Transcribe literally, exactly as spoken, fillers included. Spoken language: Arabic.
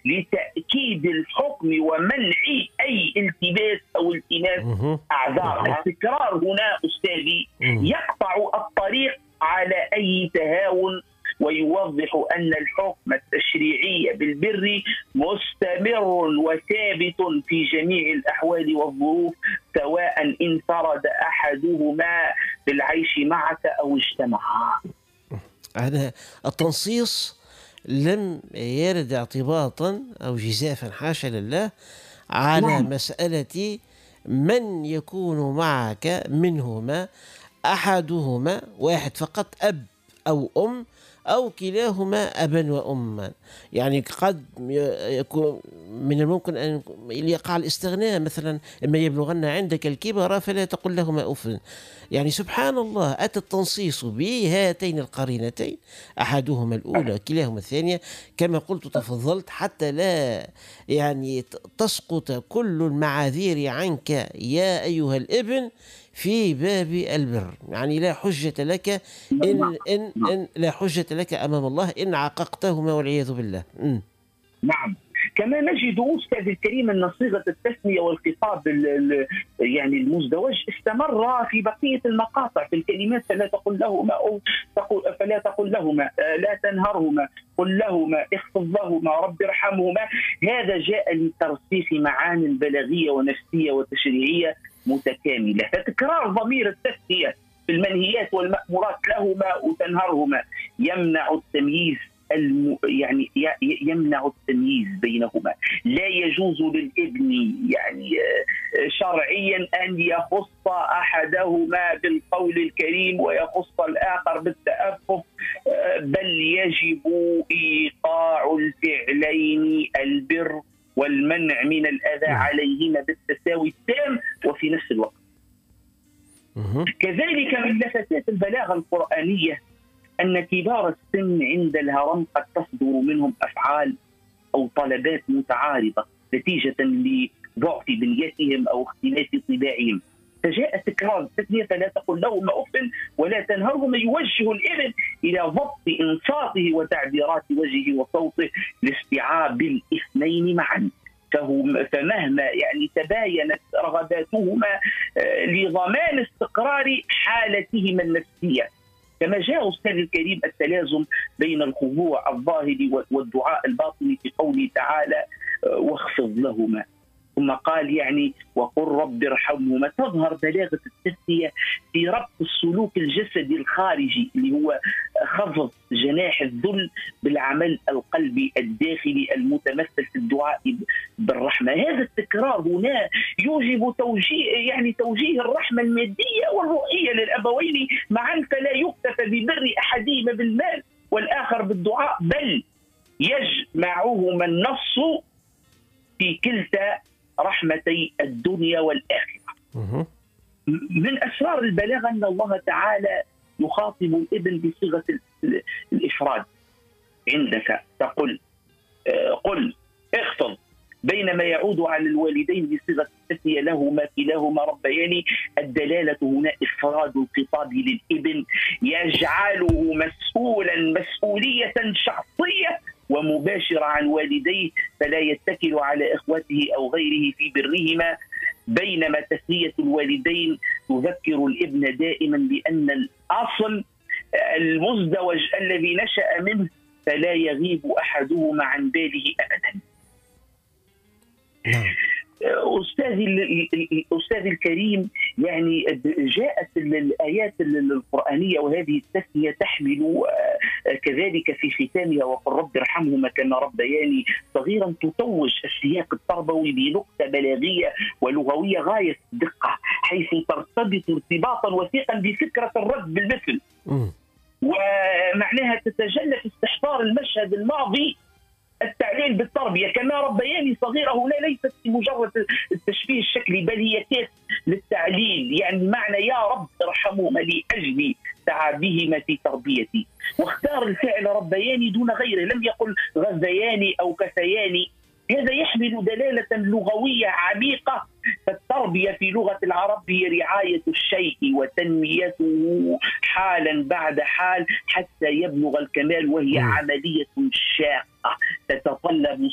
لتأكيد الحكم ومنع أي التباس أو التماس أعذار. التكرار هنا أستاذي يقطع الطريق على أي تهاون، ويوضح أن الحكم التشريعي بالبر مستمر وثابت في جميع الأحوال والظروف، سواء انفرد أحدهما بالعيش معك أو اجتمعا. هذا التنصيص لم يرد اعتباطا أو جزافا حاشا لله على نعم. مسألة من يكون معك منهما، أحدهما واحد فقط، أب أو أم، أو كلاهما أبا وأما. يعني قد يكون من الممكن أن يقع الاستغناء، مثلا إما يبلغن عندك الكبر فلا تقل لهما أف. يعني سبحان الله، أتى التنصيص بهاتين القرينتين، أحدهما الأولى كلاهما الثانية، كما قلت تفضلت، حتى لا يعني تسقط كل المعاذير عنك يا أيها الابن في باب البر. يعني لا حجة لك إن, إن, إن لا حجة لك أمام الله إن عققتهما والعياذ بالله. م. نعم. كما نجد أستاذ الكريم أن صيغة التثنية والخطاب يعني المزدوج استمر في بقية المقاطع في الكلمات. فلا تقل لهما أو تقول فلا تقل لهما، لا تنهرهما، قل لهما، اخفض لهما، رب ارحمهما. هذا جاء لترسيخ معاني بلاغية ونفسية وتشريعية متكاملة. فتكرار ضمير التثنية في المنهيات والمأمورات لهما وتنهرهما يمنع التمييز الم... يعني يمنع التمييز بينهما. لا يجوز للابن يعني شرعيا أن يخص أحدهما بالقول الكريم ويخص الآخر بالتأفف، بل يجب إيقاع الفعلين البر والمنع من الأذى عليهما بالتساوي التام وفي نفس الوقت. كذلك من لفتات البلاغة القرآنية أن كبار السن عند الهرم قد تصدر منهم أفعال أو طلبات متعارضة نتيجة لضعف بنيتهم أو اختلاف طباعهم، فجاء تكرار التثنية فلا تقل لهما أف ولا تنهرهما يوجه الابن إلى ضبط إنصاته وتعبيرات وجهه وصوته لاستيعاب الاثنين معا. فمهما يعني تباينت رغباتهما لضمان استقرار حالتهما النفسية، كما جاء أستاذ الكريم التلازم بين الخضوع الظاهري والدعاء الباطني في قوله تعالى واخفض لهما، ثم قال يعني وقل رب ارحمهما. تظهر بلاغة التثنية في ربط السلوك الجسدي الخارجي اللي هو خفض جناح الذل بالعمل القلبي الداخلي المتمثل في الدعاء بالرحمة. هذا التكرار هنا يوجب توجيه يعني توجيه الرحمة المادية والروحية للأبوين معا، فلا يكتفى ببر أحدهما بالمال والآخر بالدعاء، بل يجمعهما النص في كلتا رحمتي الدنيا والآخرة. من أسرار البلاغة أن الله تعالى يخاطب الابن بصيغة الإفراد. عندك تقول قل اخفض، بينما يعود على الوالدين بصيغة التثنية لهما كلاهما ربياني. الدلالة هنا إفراد الخطاب للابن يجعله مسؤولا مسؤولية شخصية ومباشرة عن والديه، فلا يتكل على إخوته أو غيره في برهما، بينما تثنية الوالدين تذكر الابن دائما بأن الأصل المزدوج الذي نشأ منه فلا يغيب أحدهما عن باله أبدا. أستاذي الأستاذ الكريم، يعني جاءت الآيات القرآنية وهذه التثنية تحمل كذلك في ختامها وقل رب ارحمهما كما ربياني صغيرا تتوج السياق التربوي بنقطة بلاغية ولغوية غاية الدقة، حيث ترتبط ارتباطا وثيقا بفكرة الرد بالمثل، ومعناها تتجلى في استحضار المشهد الماضي التعليل بالتربية كما ربياني صغيرة. هنا ليست مجرد التشبيه الشكلي بل هي كيف للتعليل، يعني معنى يا رب ارحمهما لأجل تعبهما في تربيتي. واختار الفعل ربياني دون غيره، لم يقل غذياني أو كفياني. هذا يحمل دلالة لغوية عميقة. فالتربية في لغة العرب هي رعاية الشيء وتنميته حالا بعد حال حتى يبلغ الكمال، وهي عملية شاقة تتطلب